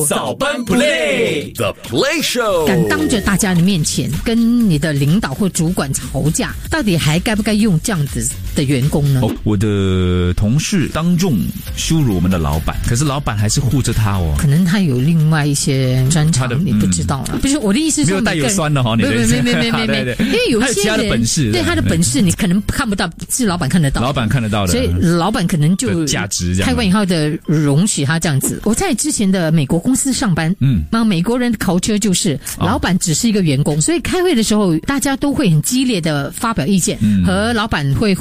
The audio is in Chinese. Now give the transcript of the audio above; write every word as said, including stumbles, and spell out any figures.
Show 早班 Play The Play Show， 敢当着大家的面前跟你的领导或主管吵架，到底还该不该用这样子的员工呢？ 哦，我的同事当众羞辱我们的老板，可是老板还是护着他哦。 可能他有另外一些专长，你不知道了。嗯、不是我的意思是说， 没有带有酸的哈，你的意思没没没没没没，因为有一些人他有其他的本事， 对他的本事你可能看不到，是老板看得到， 老板看得到的， 所以老板可能就价值开玩笑的容许他这样子。我在之前的美国公司上班，嗯，那美国人的culture就是老板只是一个员工，哦、所以开会的时候大家都会很激烈的发表意见，嗯、和老板会